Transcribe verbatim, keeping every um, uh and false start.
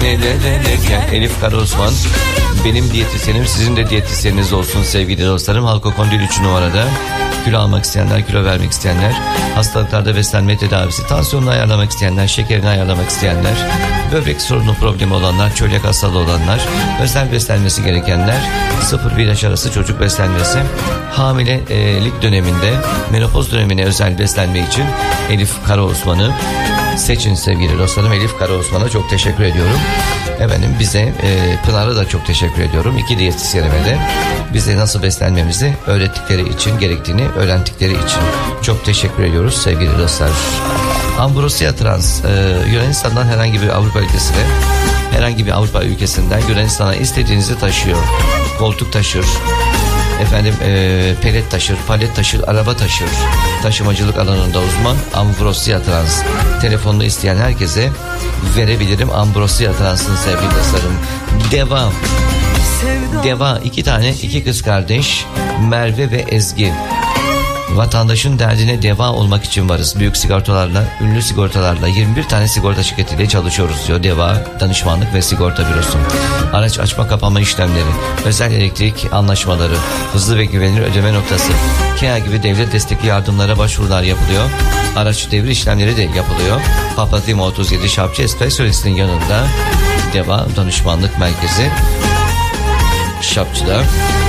neler neler. Elif Karaosman benim diyetisyenim, sizin de diyetisyeniniz olsun sevgili dostlarım. Halko Kondil üç numarada. Kilo almak isteyenler, kilo vermek isteyenler, hastalıklarda beslenme tedavisi, tansiyonunu ayarlamak isteyenler, şekerini ayarlamak isteyenler, böbrek sorunu problemi olanlar, çölyak hastalığı olanlar, özel beslenmesi gerekenler, sıfır bir yaş arası çocuk beslenmesi, hamilelik döneminde, menopoz dönemine özel beslenme için Elif Karaosman'ı seçin sevgili dostlarım. Elif Karaosman'a çok teşekkür ediyorum. Efendim bize e, Pınar'a da çok teşekkür ediyorum. İki diyetisyenime de bize nasıl beslenmemizi öğrettikleri için, gerektiğini öğrendikleri için çok teşekkür ediyoruz sevgili dostlar. Ambrosia Trans e, Yunanistan'dan herhangi bir Avrupa ülkesine, herhangi bir Avrupa ülkesinden Yunanistan'a istediğinizi taşıyor. Koltuk taşır, efendim e, pelet taşır, palet taşır, araba taşır. Taşımacılık alanında uzman Ambrosia Trans. Telefonunu isteyen herkese verebilirim Ambrosia Trans'ın sevgili dostlarım. Devam. Deva iki tane iki kız kardeş Merve ve Ezgi. Vatandaşın derdine deva olmak için varız. Büyük sigortalarla, ünlü sigortalarla yirmi bir tane sigorta şirketiyle çalışıyoruz diyor Deva Danışmanlık ve Sigorta Bürosu. Araç açma kapama işlemleri, özel elektrik anlaşmaları, hızlı ve güvenilir ödeme noktası, K E A gibi devlet destekli yardımlara başvurular yapılıyor. Araç devir işlemleri de yapılıyor. Papatimo otuz yedi Şapçı Espresso'nun yanında Deva Danışmanlık Merkezi Şapçı'da.